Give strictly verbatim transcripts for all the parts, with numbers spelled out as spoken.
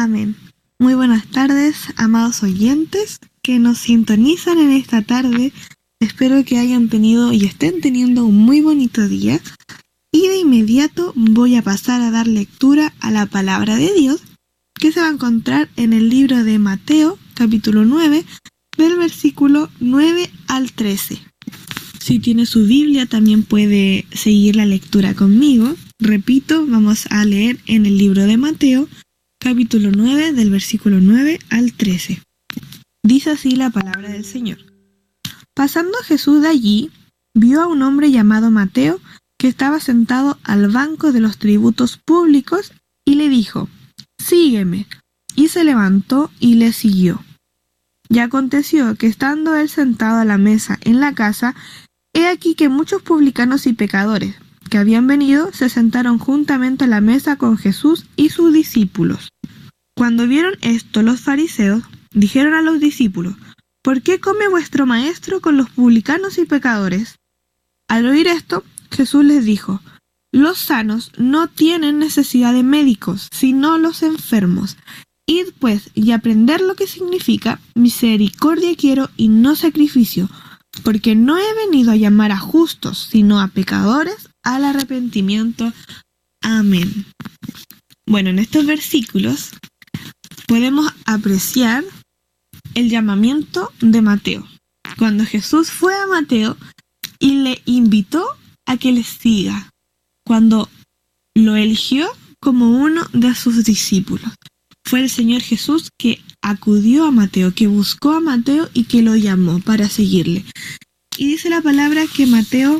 Amén. Muy buenas tardes, amados oyentes que nos sintonizan en esta tarde. Espero que hayan tenido y estén teniendo un muy bonito día. Y de inmediato voy a pasar a dar lectura a la palabra de Dios, que se va a encontrar en el libro de Mateo, capítulo nueve, del versículo nueve al trece. Si tiene su Biblia, también puede seguir la lectura conmigo. Repito, vamos a leer en el libro de Mateo, capítulo nueve, del versículo nueve al trece. Dice así la palabra del Señor. Pasando Jesús de allí, vio a un hombre llamado Mateo, que estaba sentado al banco de los tributos públicos, y le dijo: «Sígueme». Y se levantó y le siguió. Y aconteció que estando él sentado a la mesa en la casa, he aquí que muchos publicanos y pecadores, que habían venido, se sentaron juntamente a la mesa con Jesús y sus discípulos. Cuando vieron esto los fariseos, dijeron a los discípulos: «¿Por qué come vuestro maestro con los publicanos y pecadores?». Al oír esto, Jesús les dijo: «Los sanos no tienen necesidad de médicos, sino los enfermos. Id pues y aprended lo que significa: misericordia quiero y no sacrificio, porque no he venido a llamar a justos, sino a pecadores al arrepentimiento». Amén. Bueno, en estos versículos podemos apreciar el llamamiento de Mateo. Cuando Jesús fue a Mateo y le invitó a que le siga, cuando lo eligió como uno de sus discípulos. Fue el Señor Jesús que acudió a Mateo, que buscó a Mateo y que lo llamó para seguirle. Y dice la palabra que Mateo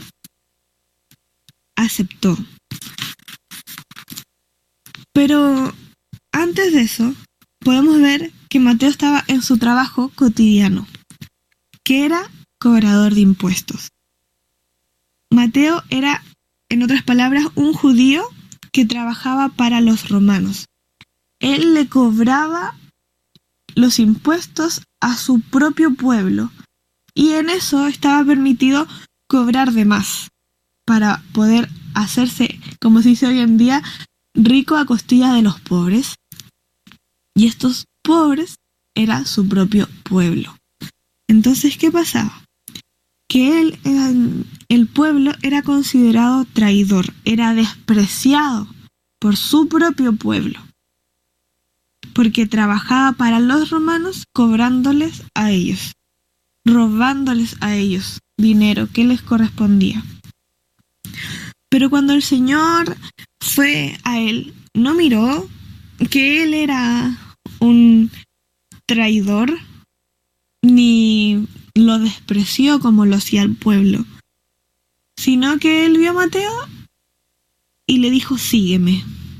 aceptó. Pero antes de eso, podemos ver que Mateo estaba en su trabajo cotidiano, que era cobrador de impuestos. Mateo era, en otras palabras, un judío que trabajaba para los romanos. Él le cobraba los impuestos a su propio pueblo, y en eso estaba permitido cobrar de más para poder hacerse, como se dice hoy en día, rico a costilla de los pobres. Y estos pobres era su propio pueblo. Entonces, ¿qué pasaba? Que él, el pueblo, era considerado traidor, era despreciado por su propio pueblo, porque trabajaba para los romanos cobrándoles a ellos, robándoles a ellos dinero que les correspondía. Pero cuando el Señor fue a él, no miró que él era un traidor, ni lo despreció como lo hacía el pueblo, sino que él vio a Mateo y le dijo: «Sígueme».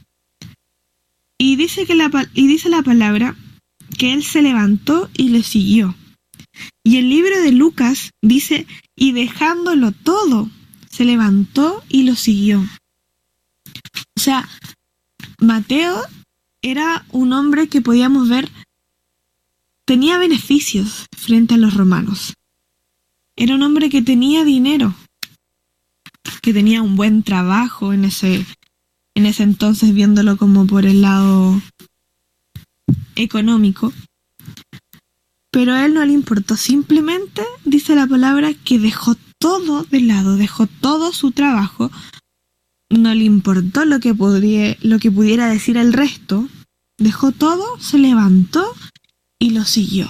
Y dice, que la, y dice la palabra que él se levantó y le siguió. Y el libro de Lucas dice: «Y dejándolo todo, se levantó y lo siguió». O sea, Mateo era un hombre que podíamos ver tenía beneficios frente a los romanos. Era un hombre que tenía dinero, que tenía un buen trabajo en ese, en ese entonces, viéndolo como por el lado económico. Pero a él no le importó, simplemente dice la palabra que dejó todo de lado, dejó todo su trabajo, no le importó lo que podría, lo que pudiera decir el resto, dejó todo, se levantó y lo siguió.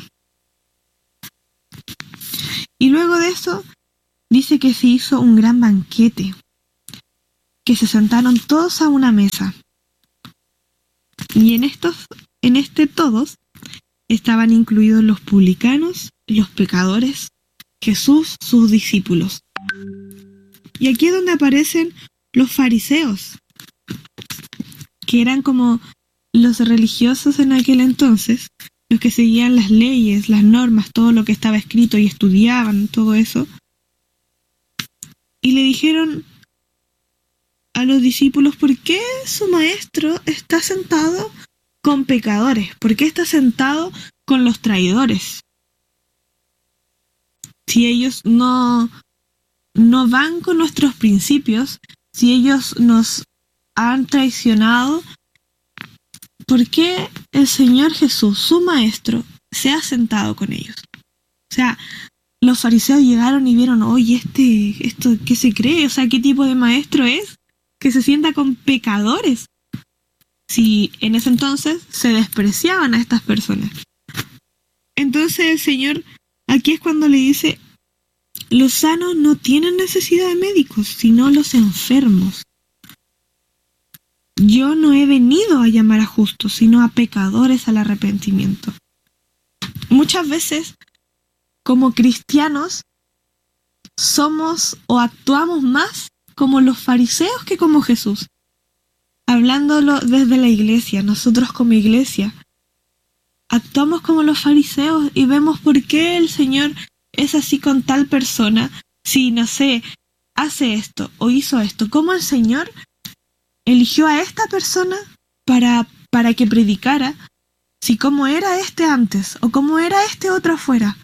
Y luego de eso, dice que se hizo un gran banquete, que se sentaron todos a una mesa. Y en estos, en este todos, estaban incluidos los publicanos, los pecadores, Jesús, sus discípulos. Y aquí es donde aparecen los fariseos, que eran como los religiosos en aquel entonces, los que seguían las leyes, las normas, todo lo que estaba escrito y estudiaban todo eso. Y le dijeron a los discípulos: ¿por qué su maestro está sentado con pecadores? ¿Por qué está sentado con los traidores? Si ellos no, no van con nuestros principios, si ellos nos han traicionado, ¿por qué el Señor Jesús, su maestro, se ha sentado con ellos? O sea, los fariseos llegaron y vieron, oye, este, esto, ¿qué se cree? O sea, ¿qué tipo de maestro es que se sienta con pecadores? Si en ese entonces se despreciaban a estas personas. Entonces el Señor, aquí es cuando le dice, los sanos no tienen necesidad de médicos, sino los enfermos. Yo no he venido a llamar a justos, sino a pecadores al arrepentimiento. Muchas veces, como cristianos, somos o actuamos más como los fariseos que como Jesús. Hablándolo desde la iglesia, nosotros como iglesia, actuamos como los fariseos y vemos por qué el Señor es así con tal persona, si, no sé, hace esto o hizo esto. ¿Cómo el Señor eligió a esta persona para, para que predicara, si cómo era este antes o cómo era este otro afuera?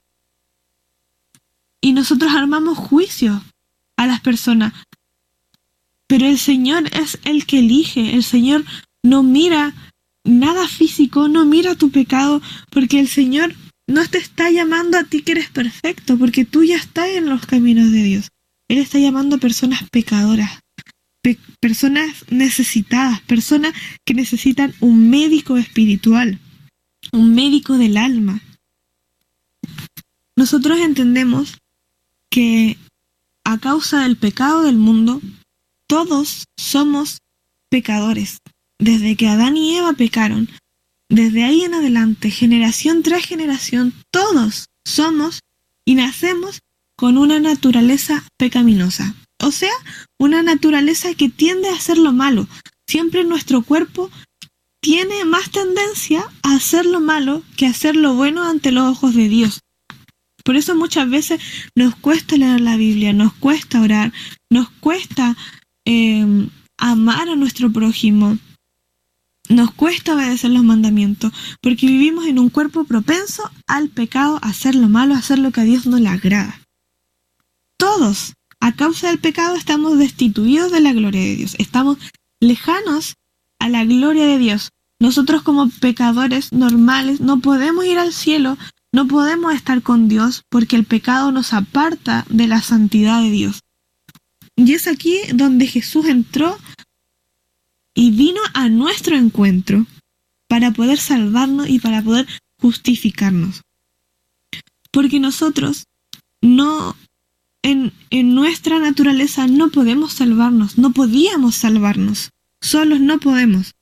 Y nosotros armamos juicio a las personas. Pero el Señor es el que elige. El Señor no mira nada físico, no mira tu pecado, porque el Señor no te está llamando a ti que eres perfecto, porque tú ya estás en los caminos de Dios. Él está llamando a personas pecadoras, pe- personas necesitadas, personas que necesitan un médico espiritual, un médico del alma. Nosotros entendemos que a causa del pecado del mundo, todos somos pecadores. Desde que Adán y Eva pecaron, desde ahí en adelante, generación tras generación, todos somos y nacemos con una naturaleza pecaminosa. O sea, una naturaleza que tiende a hacer lo malo. Siempre nuestro cuerpo tiene más tendencia a hacer lo malo que a hacer lo bueno ante los ojos de Dios. Por eso muchas veces nos cuesta leer la Biblia, nos cuesta orar, nos cuesta eh, amar a nuestro prójimo, nos cuesta obedecer los mandamientos, porque vivimos en un cuerpo propenso al pecado, a hacer lo malo, a hacer lo que a Dios no le agrada. Todos, a causa del pecado, estamos destituidos de la gloria de Dios, estamos lejanos a la gloria de Dios. Nosotros como pecadores normales no podemos ir al cielo, no podemos estar con Dios porque el pecado nos aparta de la santidad de Dios. Y es aquí donde Jesús entró y vino a nuestro encuentro para poder salvarnos y para poder justificarnos. Porque nosotros no, en, en nuestra naturaleza no podemos salvarnos, no podíamos salvarnos, solos no podemos.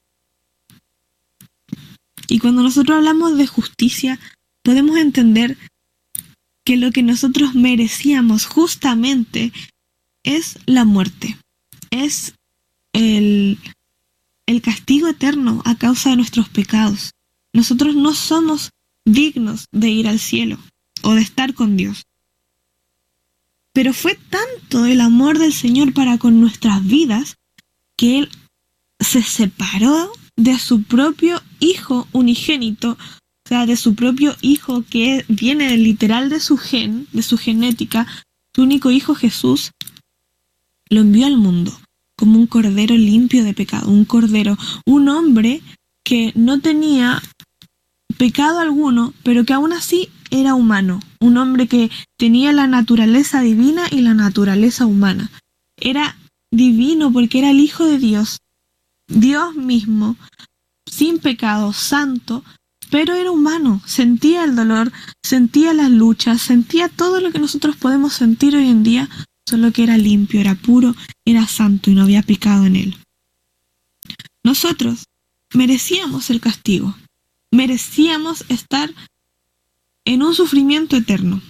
Y cuando nosotros hablamos de justicia, podemos entender que lo que nosotros merecíamos justamente es la muerte, es el, el castigo eterno a causa de nuestros pecados. Nosotros no somos dignos de ir al cielo o de estar con Dios. Pero fue tanto el amor del Señor para con nuestras vidas que Él se separó de su propio Hijo unigénito, o sea, de su propio Hijo que viene literal de su gen, de su genética, su único Hijo Jesús, lo envió al mundo como un cordero limpio de pecado, un cordero, un hombre que no tenía pecado alguno, pero que aún así era humano, un hombre que tenía la naturaleza divina y la naturaleza humana. Era divino porque era el Hijo de Dios, Dios mismo, sin pecado, santo, pero era humano, sentía el dolor, sentía las luchas, sentía todo lo que nosotros podemos sentir hoy en día, solo que era limpio, era puro, era santo y no había pecado en él. Nosotros merecíamos el castigo, merecíamos estar en un sufrimiento eterno.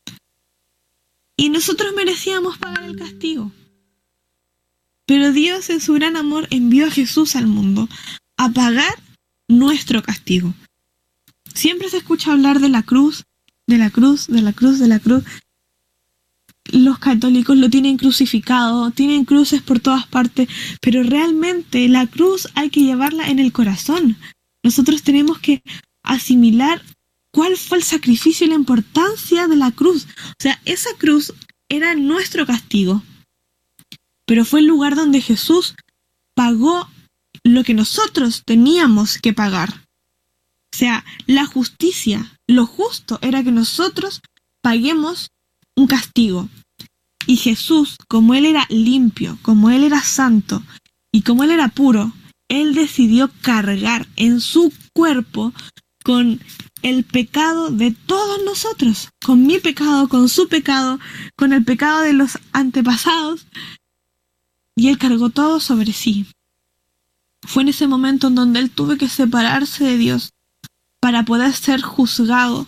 Y nosotros merecíamos pagar el castigo. Pero Dios en su gran amor envió a Jesús al mundo a pagar nuestro castigo. Siempre se escucha hablar de la cruz, de la cruz, de la cruz, de la cruz. Los católicos lo tienen crucificado, tienen cruces por todas partes, pero realmente la cruz hay que llevarla en el corazón. Nosotros tenemos que asimilar cuál fue el sacrificio y la importancia de la cruz. O sea, esa cruz era nuestro castigo, pero fue el lugar donde Jesús pagó lo que nosotros teníamos que pagar. O sea, la justicia, lo justo era que nosotros paguemos un castigo. Y Jesús, como Él era limpio, como Él era santo y como Él era puro, Él decidió cargar en su cuerpo con el pecado de todos nosotros, con mi pecado, con su pecado, con el pecado de los antepasados, y Él cargó todo sobre sí. Fue en ese momento en donde Él tuvo que separarse de Dios para poder ser juzgado.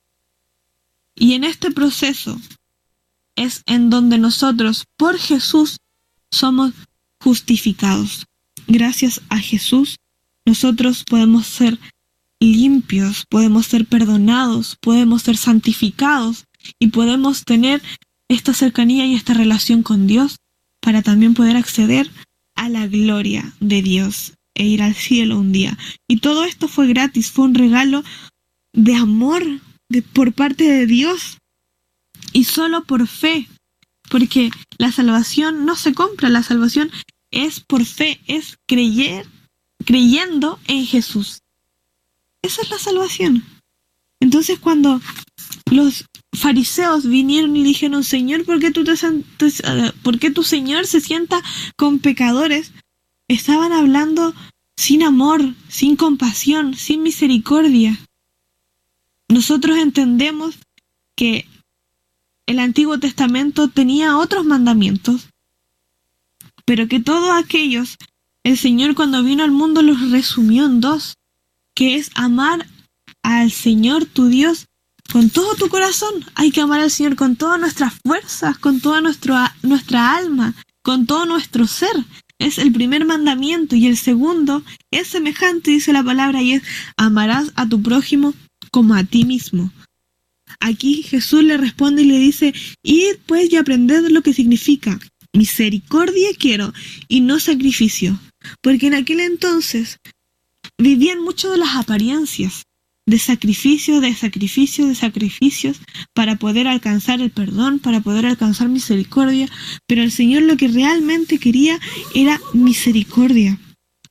Y en este proceso es en donde nosotros, por Jesús, somos justificados. Gracias a Jesús, nosotros podemos ser limpios, podemos ser perdonados, podemos ser santificados y podemos tener esta cercanía y esta relación con Dios para también poder acceder a la gloria de Dios e ir al cielo un día. Y todo esto fue gratis, fue un regalo de amor de, por parte de Dios, y solo por fe, porque la salvación no se compra, la salvación es por fe, es creer, creyendo en Jesús. Esa es la salvación. Entonces, cuando los fariseos vinieron y dijeron: Señor, ¿por qué, tú te, ¿por qué tu Señor se sienta con pecadores? Estaban hablando sin amor, sin compasión, sin misericordia. Nosotros entendemos que el Antiguo Testamento tenía otros mandamientos, pero que todos aquellos, el Señor cuando vino al mundo los resumió en dos, que es amar al Señor tu Dios con todo tu corazón. Hay que amar al Señor con todas nuestras fuerzas, con toda nuestro, nuestra alma, con todo nuestro ser. Es el primer mandamiento. Y el segundo es semejante, dice la palabra, y es: amarás a tu prójimo como a ti mismo. Aquí Jesús le responde y le dice: id pues y aprended lo que significa misericordia quiero y no sacrificio. Porque en aquel entonces vivían mucho de las apariencias, de sacrificios, de sacrificios, de sacrificios, para poder alcanzar el perdón, para poder alcanzar misericordia. Pero el Señor lo que realmente quería era misericordia.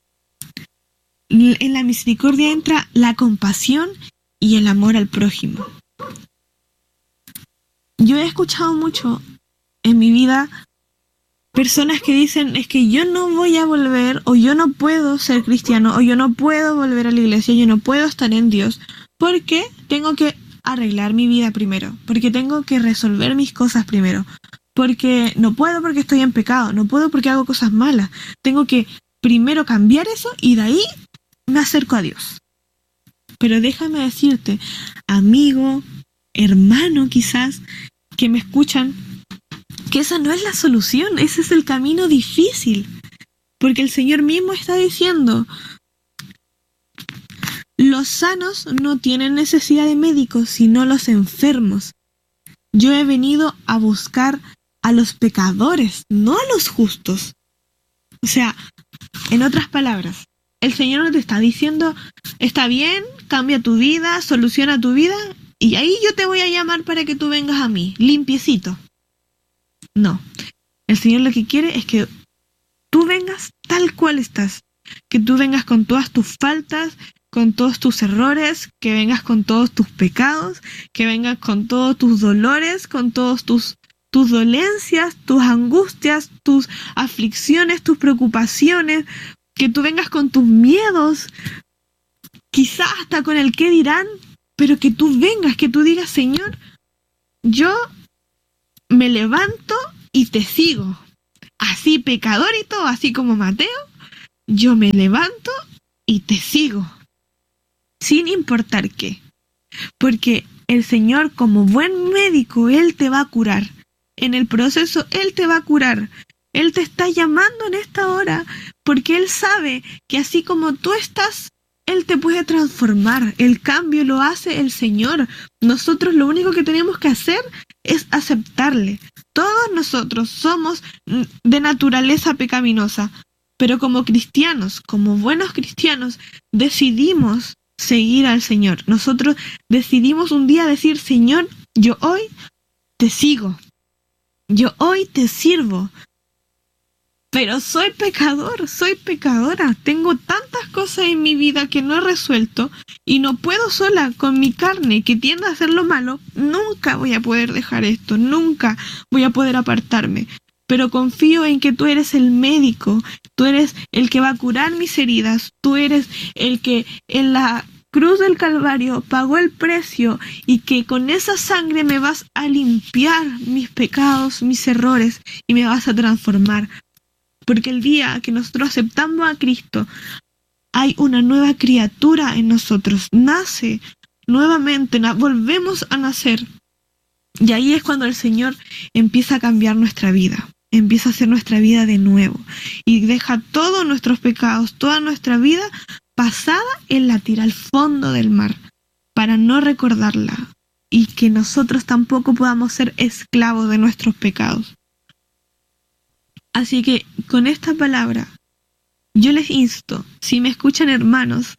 En la misericordia entra la compasión y el amor al prójimo. Yo he escuchado mucho en mi vida personas que dicen: es que yo no voy a volver, o yo no puedo ser cristiano, o yo no puedo volver a la iglesia, yo no puedo estar en Dios, porque tengo que arreglar mi vida primero, porque tengo que resolver mis cosas primero, porque no puedo porque estoy en pecado, no puedo porque hago cosas malas, tengo que primero cambiar eso y de ahí me acerco a Dios. Pero déjame decirte, amigo, hermano quizás, que me escuchan, que esa no es la solución, ese es el camino difícil, porque el Señor mismo está diciendo: los sanos no tienen necesidad de médicos, sino los enfermos. Yo he venido a buscar a los pecadores, no a los justos. O sea, en otras palabras, el Señor no te está diciendo: está bien, cambia tu vida, soluciona tu vida, y ahí yo te voy a llamar para que tú vengas a mí, limpiecito. No, el Señor lo que quiere es que tú vengas tal cual estás, que tú vengas con todas tus faltas, con todos tus errores, que vengas con todos tus pecados, que vengas con todos tus dolores, con todos tus, tus dolencias, tus angustias, tus aflicciones, tus preocupaciones, que tú vengas con tus miedos, quizás hasta con el qué dirán, pero que tú vengas, que tú digas: Señor, yo me levanto y te sigo. Así pecador y todo, así como Mateo, yo me levanto y te sigo. Sin importar qué. Porque el Señor, como buen médico, Él te va a curar. En el proceso, Él te va a curar. Él te está llamando en esta hora, porque Él sabe que así como tú estás, Él te puede transformar. El cambio lo hace el Señor. Nosotros lo único que tenemos que hacer es aceptarle. Todos nosotros somos de naturaleza pecaminosa, pero como cristianos, como buenos cristianos, decidimos seguir al Señor. Nosotros decidimos un día decir: Señor, yo hoy te sigo, yo hoy te sirvo. pero soy pecador, soy pecadora. Tengo tantas cosas en mi vida que no he resuelto y no puedo sola con mi carne que tiende a hacer lo malo. Nunca voy a poder dejar esto, nunca voy a poder apartarme. Pero confío en que tú eres el médico, tú eres el que va a curar mis heridas, tú eres el que en la cruz del Calvario pagó el precio y que con esa sangre me vas a limpiar mis pecados, mis errores y me vas a transformar. Porque el día que nosotros aceptamos a Cristo, hay una nueva criatura en nosotros, nace nuevamente, na- volvemos a nacer. Y ahí es cuando el Señor empieza a cambiar nuestra vida, empieza a hacer nuestra vida de nuevo y deja todos nuestros pecados, toda nuestra vida pasada, Él la tira al fondo del mar para no recordarla y que nosotros tampoco podamos ser esclavos de nuestros pecados. Así que con esta palabra yo les insto, si me escuchan hermanos,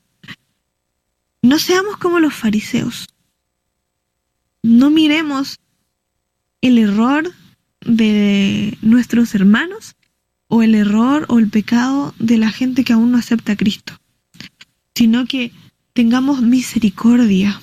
no seamos como los fariseos. No miremos el error de nuestros hermanos o el error o el pecado de la gente que aún no acepta a Cristo, sino que tengamos misericordia.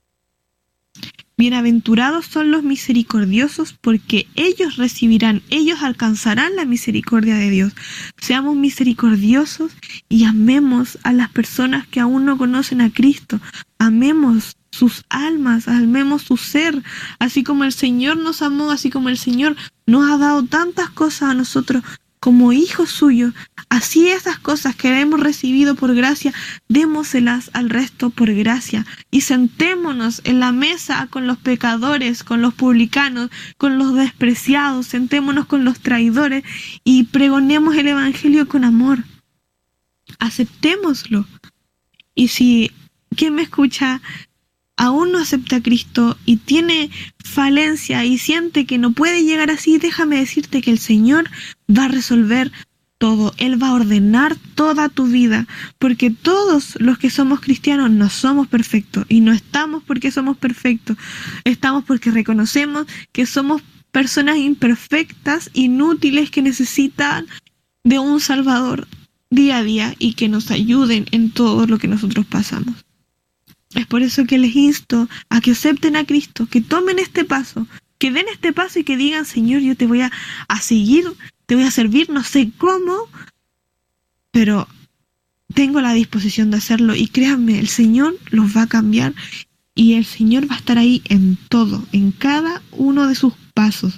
Bienaventurados son los misericordiosos, porque ellos recibirán, ellos alcanzarán la misericordia de Dios. Seamos misericordiosos y amemos a las personas que aún no conocen a Cristo. Amemos sus almas, amemos su ser, así como el Señor nos amó, así como el Señor nos ha dado tantas cosas a nosotros como hijos suyos. Así esas cosas que hemos recibido por gracia, démoselas al resto por gracia. Y sentémonos en la mesa con los pecadores, con los publicanos, con los despreciados, sentémonos con los traidores y pregonemos el evangelio con amor. Aceptémoslo. Y si quien me escucha aún no acepta a Cristo y tiene falencia y siente que no puede llegar así, déjame decirte que el Señor va a resolver todo. Él va a ordenar toda tu vida, porque todos los que somos cristianos no somos perfectos y no estamos porque somos perfectos, estamos porque reconocemos que somos personas imperfectas, inútiles, que necesitan de un Salvador día a día y que nos ayuden en todo lo que nosotros pasamos. Es por eso que les insto a que acepten a Cristo, que tomen este paso, que den este paso y que digan: Señor, yo te voy a, a seguir, te voy a servir, no sé cómo, pero tengo la disposición de hacerlo. Y créanme, el Señor los va a cambiar y el Señor va a estar ahí en todo, en cada uno de sus pasos.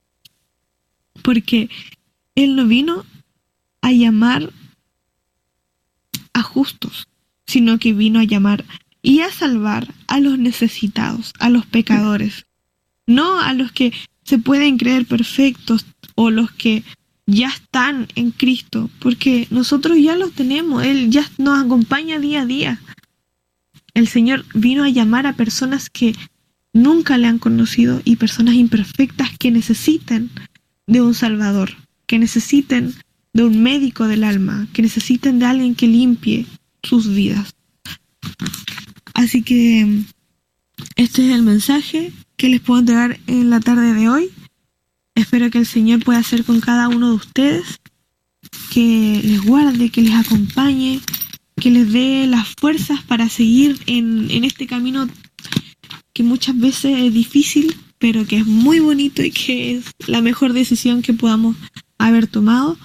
Porque Él no vino a llamar a justos, sino que vino a llamar y a salvar a los necesitados, a los pecadores, no a los que se pueden creer perfectos o los que ya están en Cristo, porque nosotros ya los tenemos, Él ya nos acompaña día a día. El Señor vino a llamar a personas que nunca le han conocido y personas imperfectas que necesiten de un Salvador, que necesiten de un médico del alma, que necesiten de alguien que limpie sus vidas. Así que este es el mensaje que les puedo entregar en la tarde de hoy. Espero que el Señor pueda hacer con cada uno de ustedes, que les guarde, que les acompañe, que les dé las fuerzas para seguir en, en este camino que muchas veces es difícil, pero que es muy bonito y que es la mejor decisión que podamos haber tomado.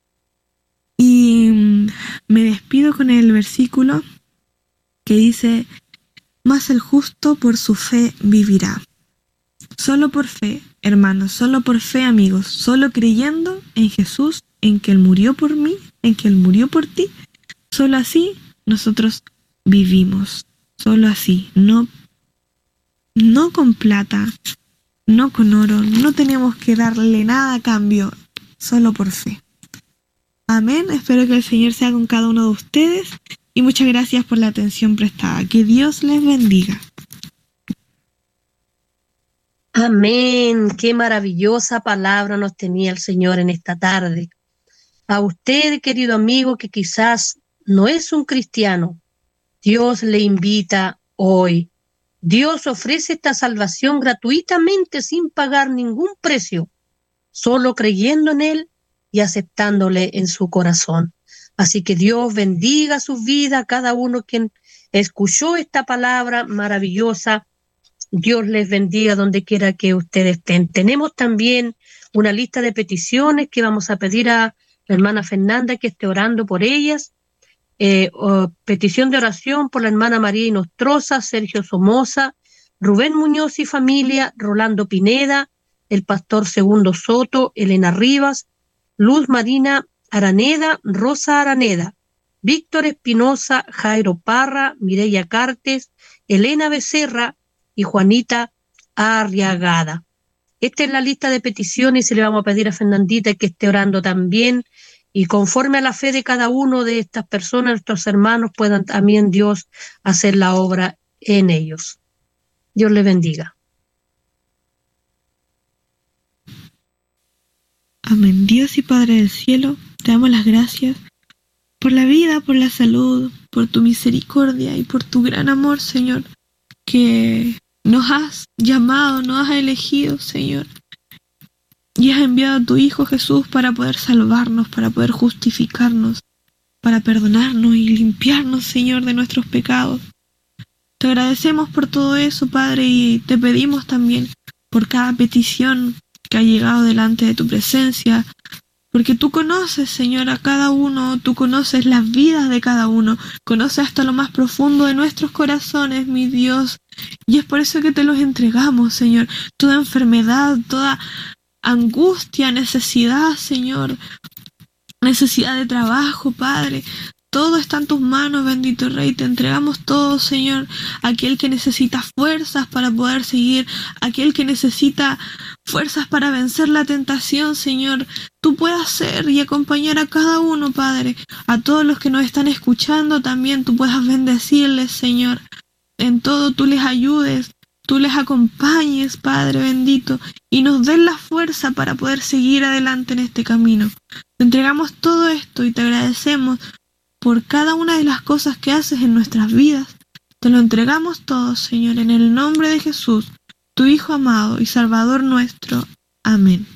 Y me despido con el versículo que dice: mas el justo por su fe vivirá. Solo por fe, hermanos, solo por fe, amigos, solo creyendo en Jesús, en que Él murió por mí, en que Él murió por ti, solo así nosotros vivimos. Solo así, no, no con plata, no con oro, no tenemos que darle nada a cambio, solo por fe. Amén. Espero que el Señor sea con cada uno de ustedes. Y muchas gracias por la atención prestada. Que Dios les bendiga. Amén. Qué maravillosa palabra nos tenía el Señor en esta tarde. A usted, querido amigo, que quizás no es un cristiano, Dios le invita hoy. Dios ofrece esta salvación gratuitamente sin pagar ningún precio, solo creyendo en Él y aceptándole en su corazón. Así que Dios bendiga sus vidas, cada uno quien escuchó esta palabra maravillosa. Dios les bendiga donde quiera que ustedes estén. Tenemos también una lista de peticiones que vamos a pedir a la hermana Fernanda que esté orando por ellas. Eh, oh, petición de oración por la hermana María Inostroza, Sergio Somoza, Rubén Muñoz y familia, Rolando Pineda, el pastor Segundo Soto, Elena Rivas, Luz Marina Araneda, Rosa Araneda, Víctor Espinosa, Jairo Parra, Mireya Cartes, Elena Becerra y Juanita Arriagada. Esta es la lista de peticiones y le vamos a pedir a Fernandita que esté orando también, y conforme a la fe de cada uno de estas personas, nuestros hermanos, puedan también Dios hacer la obra en ellos. Dios les bendiga. Amén. Dios y Padre del cielo, te damos las gracias por la vida, por la salud, por tu misericordia y por tu gran amor, Señor, que nos has llamado, nos has elegido, Señor, y has enviado a tu Hijo Jesús para poder salvarnos, para poder justificarnos, para perdonarnos y limpiarnos, Señor, de nuestros pecados. Te agradecemos por todo eso, Padre, y te pedimos también por cada petición que ha llegado delante de tu presencia, porque tú conoces, Señor, a cada uno, tú conoces las vidas de cada uno, conoces hasta lo más profundo de nuestros corazones, mi Dios, y es por eso que te los entregamos, Señor, toda enfermedad, toda angustia, necesidad, Señor, necesidad de trabajo, Padre, todo está en tus manos, bendito Rey, te entregamos todo, Señor, aquel que necesita fuerzas para poder seguir, aquel que necesita fuerzas para vencer la tentación, Señor, tú puedas ser y acompañar a cada uno, Padre, a todos los que nos están escuchando también, tú puedas bendecirles, Señor, en todo tú les ayudes, tú les acompañes, Padre bendito, y nos des la fuerza para poder seguir adelante en este camino. Te entregamos todo esto y te agradecemos por cada una de las cosas que haces en nuestras vidas. Te lo entregamos todo, Señor, en el nombre de Jesús, tu Hijo amado y Salvador nuestro. Amén.